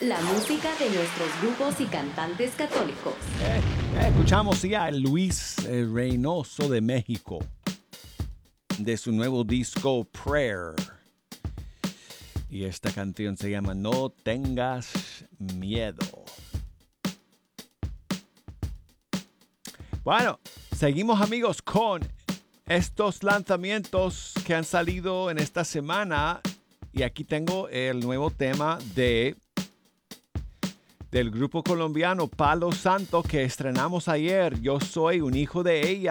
La música de nuestros grupos y cantantes católicos. Escuchamos ya a Luis Reynoso de México, de su nuevo disco Prayer. Y esta canción se llama No Tengas Miedo. Bueno, seguimos amigos con estos lanzamientos que han salido en esta semana. Y aquí tengo el nuevo tema del grupo colombiano Palo Santo que estrenamos ayer. Yo soy un hijo de ella.